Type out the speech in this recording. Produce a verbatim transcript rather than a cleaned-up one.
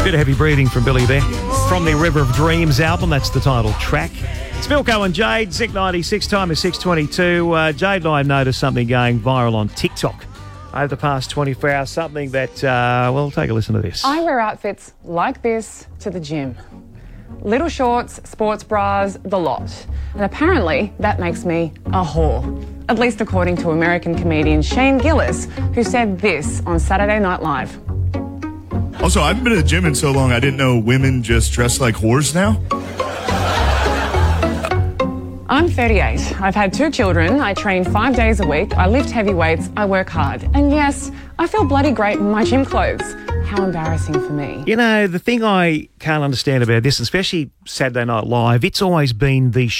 Bit of heavy breathing from Billy there. From the River of Dreams album, that's the title track. It's Milko and Jade, Zic ninety-six, time is six twenty-two. Uh, Jade and I have noticed something going viral on TikTok over the past twenty-four hours, something that, uh, well, take a listen to this. I wear outfits like this to the gym. Little shorts, sports bras, the lot. And apparently that makes me a whore. At least according to American comedian Shane Gillis, who said this on Saturday Night Live. Also, I haven't been to the gym in so long, I didn't know women just dress like whores now. I'm thirty-eight. I've had two children. I train five days a week. I lift heavy weights. I work hard. And yes, I feel bloody great in my gym clothes. How embarrassing for me. You know, the thing I can't understand about this, especially Saturday Night Live, it's always been the